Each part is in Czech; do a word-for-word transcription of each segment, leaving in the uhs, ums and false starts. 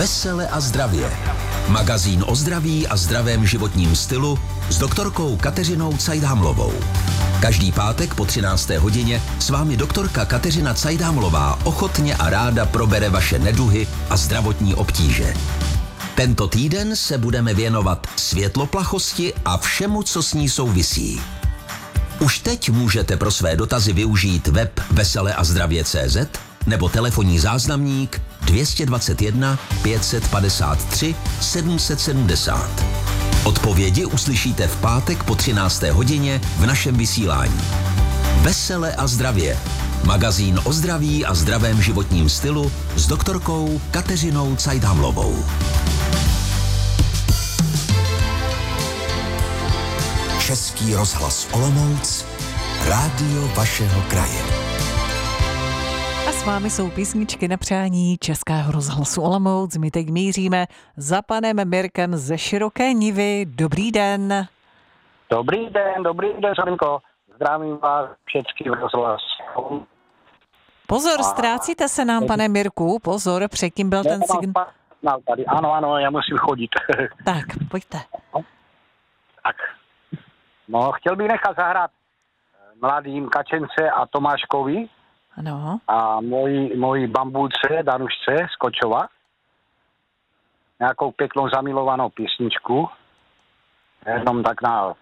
Vesele a zdravě. Magazín o zdraví a zdravém životním stylu s doktorkou Kateřinou Cajdámlovou. Každý pátek po třinácté hodině s vámi doktorka Kateřina Cajdámlová ochotně a ráda probere vaše neduhy a zdravotní obtíže. Tento týden se budeme věnovat světloplachosti a všemu, co s ní souvisí. Už teď můžete pro své dotazy využít web vesele a zdravě tečka cé zet nebo telefonní záznamník dvě stě dvacet jedna pět set padesát tři sedm set sedmdesát. Odpovědi uslyšíte v pátek po třinácté hodině v našem vysílání. Vesele a zdravě. Magazín o zdraví a zdravém životním stylu s doktorkou Kateřinou Cajdámlovou. Český rozhlas Olomouc, rádio vašeho kraje. A s vámi jsou písničky na přání Českého rozhlasu Olomouc. My teď míříme za panem Mirkem ze Široké Nivy. Dobrý den. Dobrý den, dobrý den, Řadenko. Zdravím vás, Český rozhlas. Pozor, ztrácíte se nám, pane Mirku. Pozor, předtím byl ten signál. Tady. Ano, ano, já musím chodit. Tak, pojďte. Tak. No, chtěl bych nechat zahrát mladým Kačence a Tomáškovi. Ano. A mojí, mojí bambulce, Danušce z Kočova. Nějakou pěknou zamilovanou písničku. Jenom tak na...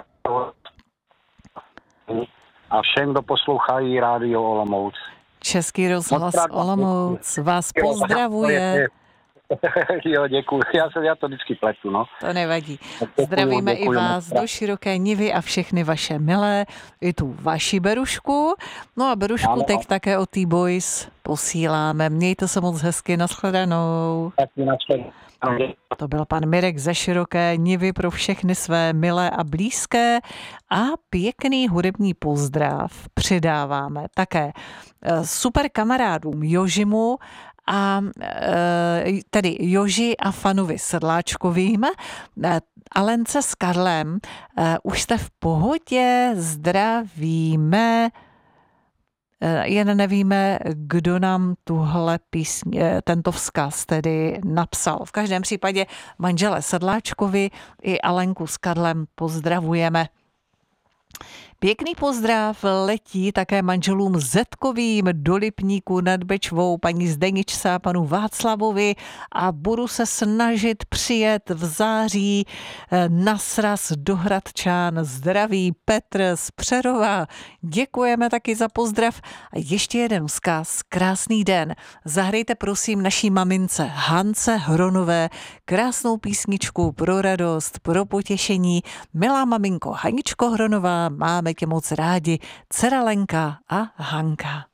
A všem, kdo poslouchají rádio Olomouc. Český rozhlas Olomouc vás pozdravuje. Jo, děkuji. Já se já to vždycky pletu, no. To nevadí. Zdravíme děkuju, i vás děkuju. Do Široké Nivy a všechny vaše milé, i tu vaši Berušku. No a Berušku ano. Teď také od T-Boys posíláme. Mějte se moc hezky, nashledanou. Taky nashledanou. To byl pan Mirek ze Široké Nivy pro všechny své milé a blízké a pěkný hudební pozdrav přidáváme také super kamarádům Jožimu a tedy Joži a Fanovi Sedláčkovým, Alence s Karlem. Už jste v pohodě, zdravíme, jen nevíme, kdo nám tuhle písň, tento vzkaz tedy napsal. V každém případě manžele Sedláčkovi i Alenku s Karlem pozdravujeme. Pěkný pozdrav letí také manželům Zetkovým do Lipníku nad Bečvou, paní Zdeničce a panu Václavovi a budu se snažit přijet v září na sraz do Hradčán. Zdraví Petr z Přerova. Děkujeme taky za pozdrav. A ještě jeden vzkaz. Krásný den. Zahrajte prosím naší mamince Hance Hronové krásnou písničku pro radost, pro potěšení. Milá maminko Haničko Hronová, máme tě moc rádi, dcera Lenka a Hanka.